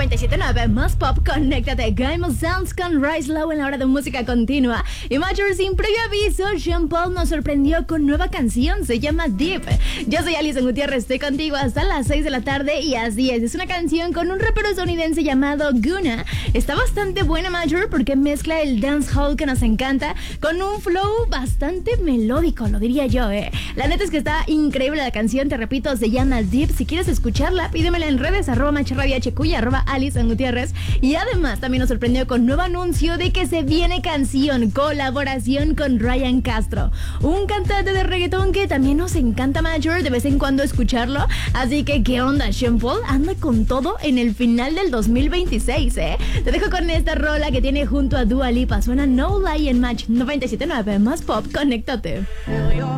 97.9 más pop, conéctate. Game of Sounds con Rise Low en la hora de música continua. Y Major, sin previo aviso, Sean Paul nos sorprendió con nueva canción, se llama Deep. Yo soy Alison Gutiérrez, estoy contigo hasta las 6 de la tarde y así es una canción con un rapero estadounidense llamado Gunna. Está bastante buena, Major, porque mezcla el dancehall que nos encanta con un flow bastante melódico, lo diría yo, La neta es que está increíble la canción, te repito, se llama Deep. Si quieres escucharla, pídemela en redes, @macharradiohq y @Alison Gutiérrez. Y además también nos sorprendió con nuevo anuncio de que se viene canción, colaboración con Ryan Castro, un cantante de reggaetón que también nos encanta, Major, de vez en cuando escucharlo. Así que, ¿qué onda, Sean Paul? Anda con todo en el final del 2026, Te dejo con esta rola que tiene junto a Dua Lipa. Suena No Lie en Match 97.9 más pop, conéctate.